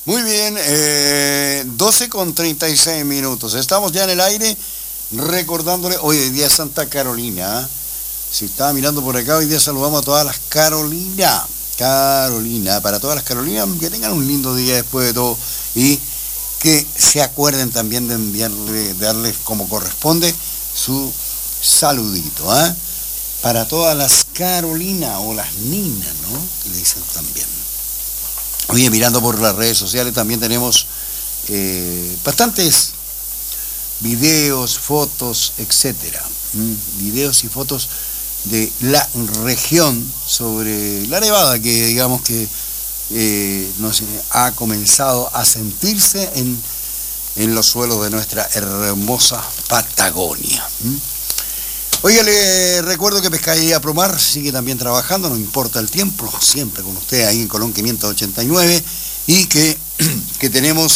Muy bien, 12:36. Estamos ya en el aire recordándole, hoy día es Santa Carolina. Si estaba mirando por acá, hoy día saludamos a todas las Carolinas. Carolina, para todas las Carolinas, que tengan un lindo día después de todo y que se acuerden también de enviarle, de darles como corresponde su saludito, ¿eh? Para todas las Carolinas o las Ninas, ¿no? Que le dicen también. Oye, mirando por las redes sociales también tenemos bastantes videos, fotos, etcétera. Videos y fotos de la región sobre la nevada que digamos que nos ha comenzado a sentirse en los suelos de nuestra hermosa Patagonia. Oiga, le recuerdo que Pescadería Promar sigue también trabajando, no importa el tiempo, siempre con usted ahí en Colón 589, y que tenemos,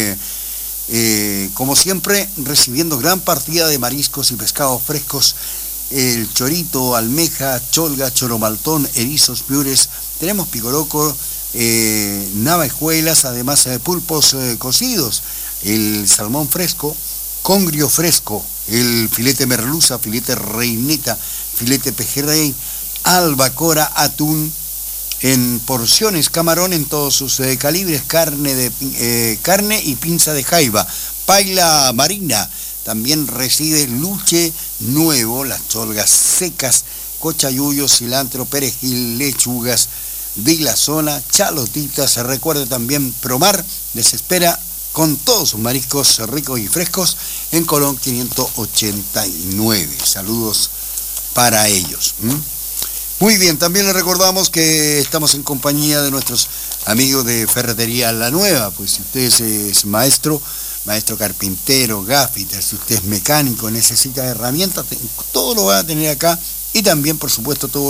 como siempre, recibiendo gran partida de mariscos y pescados frescos, el chorito, almeja, cholga, choromaltón, erizos, piures, tenemos picoroco, navajuelas, además de pulpos cocidos, el salmón fresco, congrio fresco, el filete merluza, filete reineta, filete pejerrey, albacora, atún en porciones, camarón en todos sus calibres, carne y pinza de jaiba, paila marina, también recibe luche nuevo, las cholgas secas, cochayuyo, cilantro, perejil, lechugas de la zona, chalotitas. Recuerde también Promar les espera con todos sus mariscos ricos y frescos en Colón 589. Saludos para ellos. Muy bien, también les recordamos que estamos en compañía de nuestros amigos de Ferretería La Nueva. Pues si usted es maestro carpintero, gaffiter, si usted es mecánico, necesita herramientas, todo lo va a tener acá. Y también, por supuesto, todos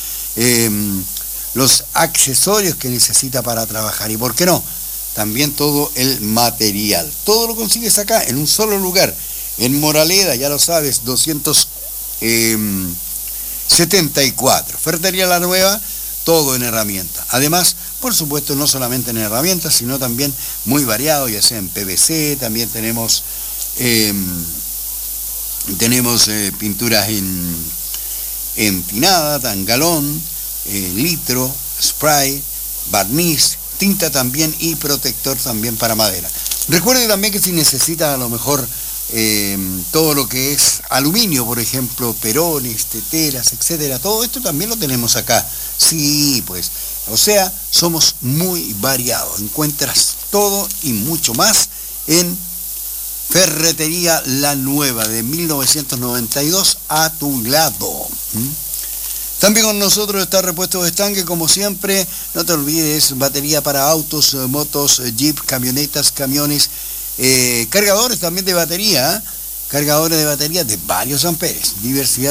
los accesorios que necesita para trabajar. ¿Y por qué no? También todo el material. Todo lo consigues acá, en un solo lugar. En Moraleda, ya lo sabes, 274. Ferretería La Nueva, todo en herramientas. Además, por supuesto, no solamente en herramientas, sino también muy variado, ya sea en PVC, también tenemos pinturas en tinada, tangalón, litro, spray, barniz, tinta también y protector también para madera. Recuerde también que si necesita a lo mejor todo lo que es aluminio, por ejemplo, perones, teteras, etcétera, todo esto también lo tenemos acá. Sí, pues, o sea, somos muy variados. Encuentras todo y mucho más en Ferretería La Nueva, de 1992 a tu lado. También con nosotros está Repuestos de Estanque, como siempre. No te olvides, batería para autos, motos, jeep, camionetas, camiones, cargadores también de batería, cargadores de batería de varios amperes, diversidad